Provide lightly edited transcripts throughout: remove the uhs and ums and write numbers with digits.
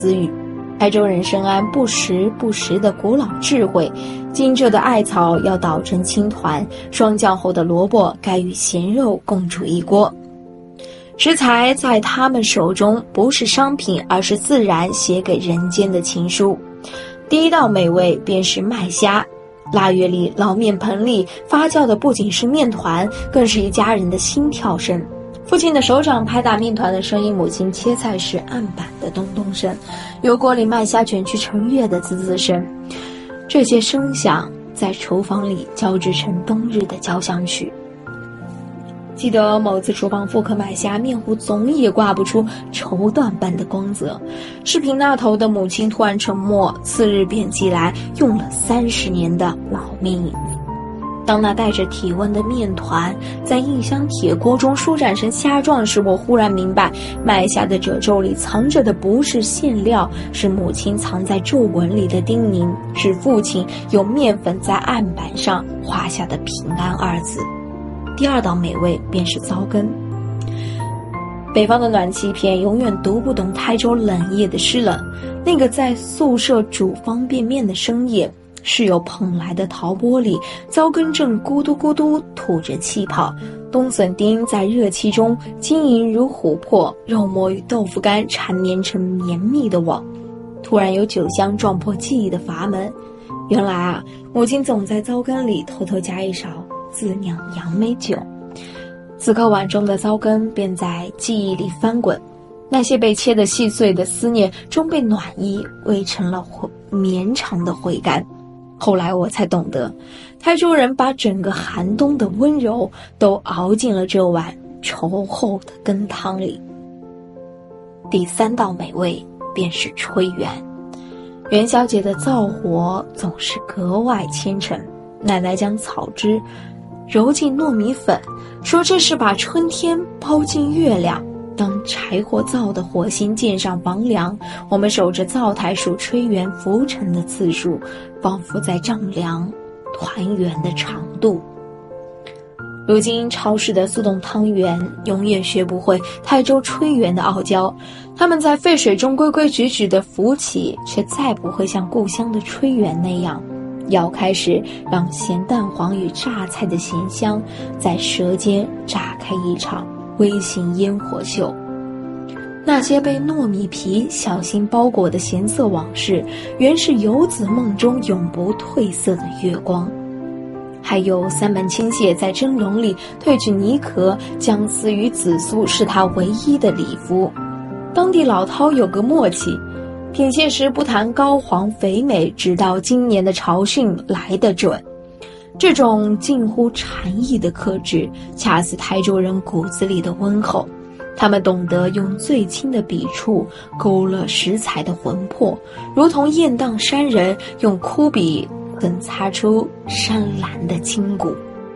私语。台州人深谙不时不食的古老智慧，精致的艾草要捣成青团，霜降后的萝卜该与咸肉共煮一锅。食材在他们手中不是商品，而是自然写给人间的情书。第一道美味便是麦虾，腊月里老面盆里发酵的不仅是面团，更是一家人的心跳声。父亲的手掌拍打面团的声音，母亲切菜时案板的咚咚声，油锅里麦虾卷去成月的滋滋声。这些声响在厨房里交织成冬日的交响曲。记得某次厨房复刻麦虾，面糊总也挂不出绸缎般的光泽。视频那头的母亲突然沉默，次日便寄来用了30年的老面影子。当那带着体温的面团在印箱铁锅中舒展成虾状时，我忽然明白，麦虾的褶皱里藏着的不是馅料，是母亲藏在皱纹里的叮咛，是父亲用面粉在案板上画下的平安2字。第二道美味便是糟羹。北方的暖气片永远读不懂台州冷夜的湿冷。那个在宿舍煮方便面的深夜，室友捧来的陶玻璃，糟羹正咕嘟咕嘟吐着气泡，冬笋丁在热气中晶莹如琥珀，肉末与豆腐干缠绵成绵密的网。突然有酒香撞破记忆的阀门，原来啊，母亲总在糟羹里偷偷加一勺自酿杨梅酒。此刻碗中的糟羹便在记忆里翻滚，那些被切得细碎的思念终被暖意喂成了绵长的回甘。后来我才懂得，台州人把整个寒冬的温柔都熬进了这碗稠厚的羹汤里。第3道美味便是炊圆。元宵节的灶火总是格外虔诚，奶奶将草汁揉进糯米粉，说这是把春天包进月亮。当柴火灶的火星溅上房梁，我们守着灶台数炊圆浮沉的次数，仿佛在丈量团圆的长度。如今超市的速冻汤圆永远学不会台州炊圆的傲娇，它们在沸水中规规矩矩地浮起，却再不会像故乡的炊圆那样，咬开时让咸蛋黄与榨菜的咸香在舌尖炸开一场微型烟火秀。那些被糯米皮小心包裹的咸涩往事，原是游子梦中永不褪色的月光。还有三门青蟹在蒸笼里褪去泥壳，姜丝与紫苏是他唯一的礼服。当地老饕有个默契，品蟹时不谈膏黄肥美，直到今年的潮汛来得准。这种近乎禅意的克制，恰似台州人骨子里的温厚。他们懂得用最轻的笔触勾勒食材的魂魄，如同雁荡山人用枯笔曾擦出山岚的筋骨。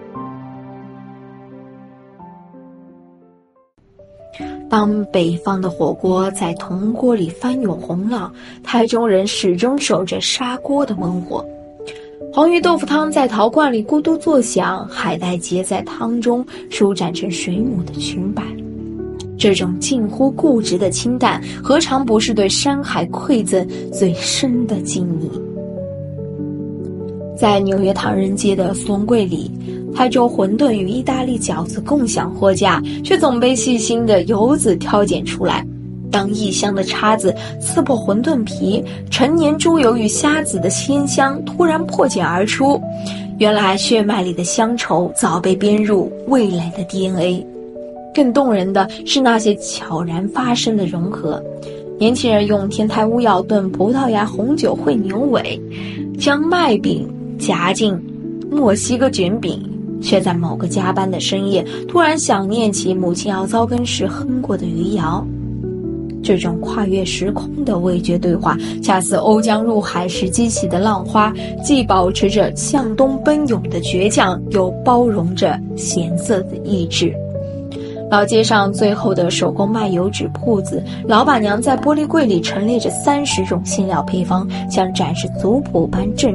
当北方的火锅在铜锅里翻涌洪浪，台中人始终守着砂锅的温火。黄鱼豆腐汤在陶罐里咕嘟作响，海带结在汤中舒展成水母的裙摆。这种近乎固执的清淡，何尝不是对山海馈赠最深的敬意？在纽约唐人街的苏龙柜里，台州馄饨与意大利饺子共享货架，却总被细心的游子挑拣出来。当异乡的叉子刺破馄饨皮，陈年猪油与虾子的鲜香突然破茧而出，原来血脉里的乡愁早被编入味蕾的 DNA。 更动人的是那些悄然发生的融合。年轻人用天台乌药炖葡萄牙红酒烩牛尾，将麦饼夹进墨西哥卷饼，却在某个加班的深夜突然想念起母亲熬糟羹时哼过的余姚。这种跨越时空的味觉对话，恰似瓯江入海时激起的浪花，既保持着向东奔涌的倔强，又包容着咸涩的意志。老街上最后的手工卖油纸铺子，老板娘在玻璃柜里陈列着30种馅料配方，像展示族谱般郑